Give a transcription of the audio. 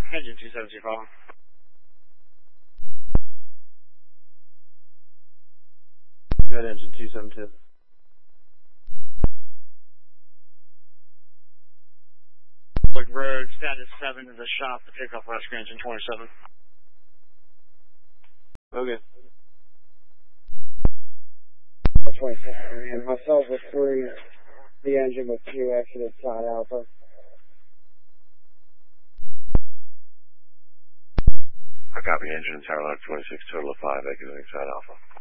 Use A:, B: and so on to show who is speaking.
A: Engine 2725.
B: Good, engine 272.
A: Like road, status 7 to the shop to pick up rescue engine 27.
B: Okay.
C: 27, and myself with 3, the engine with 2 exited side alpha.
D: I copy engine tower left 26, total of 5 exiting side alpha.